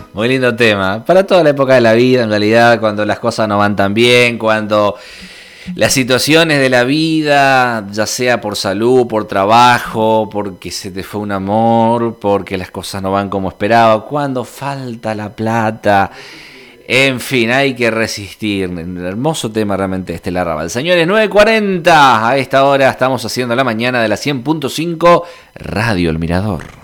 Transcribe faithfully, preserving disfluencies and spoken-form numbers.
Muy lindo tema. Para toda la época de la vida, en realidad, cuando las cosas no van tan bien, cuando las situaciones de la vida, ya sea por salud, por trabajo, porque se te fue un amor, porque las cosas no van como esperaba, cuando falta la plata, en fin, hay que resistir. Un hermoso tema realmente este, la Raval. Señores, nueve cuarenta, a esta hora estamos haciendo la mañana de la cien punto cinco Radio El Mirador.